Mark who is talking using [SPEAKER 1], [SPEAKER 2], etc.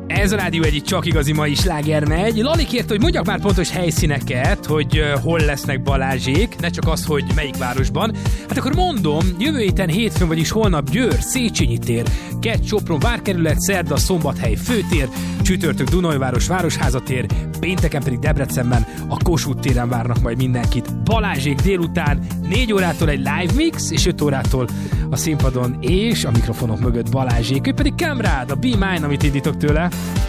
[SPEAKER 1] Ez a Rádió egyik csak igazi mai sláger megy. Lali kérte, hogy mondjak már pontos helyszíneket, hogy hol lesznek Balázsék, ne csak az, hogy melyik városban. Hát akkor mondom, jövő héten hétfőn, vagyis holnap Győr, Széchenyi tér, Kett, Sopron, Várkerület, szerda, Szombathely, Főtér, csütörtök Dunajváros, Városházatér, pénteken pedig Debrecenben a Kossuth téren várnak majd mindenkit. Balázsék délután 4 órától egy live mix, és 5 órától a színpadon és a mikrofonok mögött Balázsék, ő pedig Camrad, a Be Mine, amit indítok tőle.